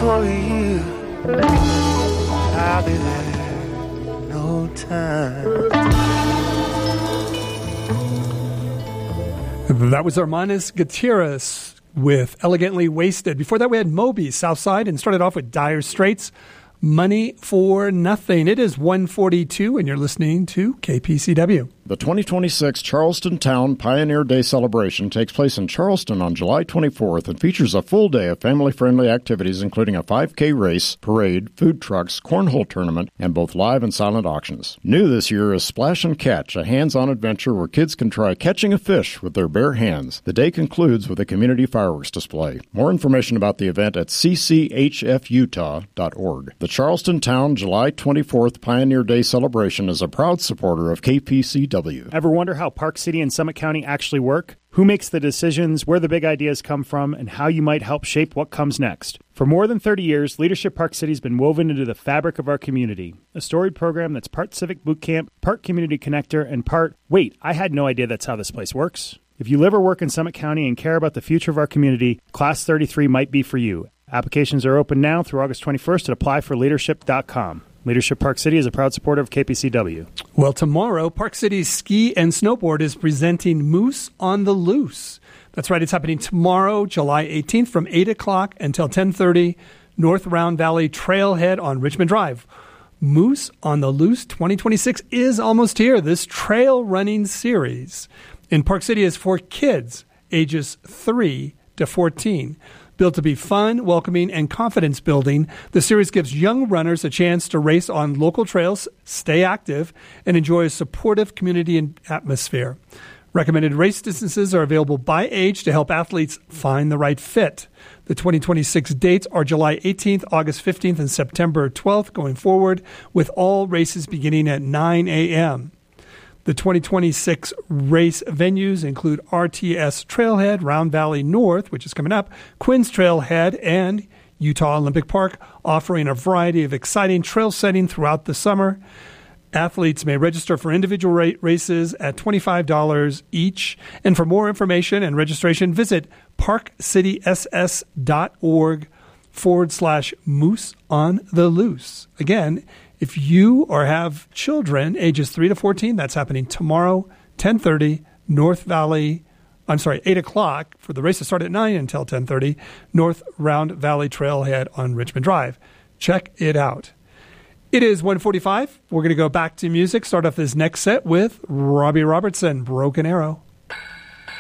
for you. I'll be there no time. That was Hermanos Gutierrez with Elegantly Wasted. Before that, we had Moby, Southside, and started off with Dire Straits, Money for Nothing. It is 1:42, and you're listening to KPCW. The 2026 Charleston Town Pioneer Day celebration takes place in Charleston on July 24th and features a full day of family-friendly activities, including a 5K race, parade, food trucks, cornhole tournament, and both live and silent auctions. New this year is Splash and Catch, a hands-on adventure where kids can try catching a fish with their bare hands. The day concludes with a community fireworks display. More information about the event at cchfutah.org. The Charleston Town July 24th Pioneer Day celebration is a proud supporter of KPCW. Ever wonder how Park City and Summit County actually work? Who makes the decisions, where the big ideas come from, and how you might help shape what comes next? For more than 30 years, Leadership Park City has been woven into the fabric of our community. A storied program that's part Civic Boot Camp, part Community Connector, and part, wait, I had no idea that's how this place works. If you live or work in Summit County and care about the future of our community, Class 33 might be for you. Applications are open now through August 21st at applyforleadership.com. Leadership Park City is a proud supporter of KPCW. Well, tomorrow, Park City Ski and Snowboard is presenting Moose on the Loose. That's right. It's happening tomorrow, July 18th from 8 o'clock until 10:30, North Round Valley Trailhead on Richmond Drive. Moose on the Loose 2026 is almost here. This trail running series in Park City is for kids ages 3 to 14. Built to be fun, welcoming, and confidence building, the series gives young runners a chance to race on local trails, stay active, and enjoy a supportive community and atmosphere. Recommended race distances are available by age to help athletes find the right fit. The 2026 dates are July 18th, August 15th, and September 12th going forward, with all races beginning at 9 a.m. The 2026 race venues include RTS Trailhead, Round Valley North, which is coming up, Quinn's Trailhead, and Utah Olympic Park, offering a variety of exciting trail setting throughout the summer. Athletes may register for individual races at $25 each. And for more information and registration, visit parkcityss.org/Moose on the Loose. Again, if you or have children ages 3 to 14, that's happening tomorrow, 10:30, 8 o'clock for the race to start at 9 until 10:30, North Round Valley Trailhead on Richmond Drive. Check it out. It is 1:45. We're going to go back to music, start off this next set with Robbie Robertson, Broken Arrow.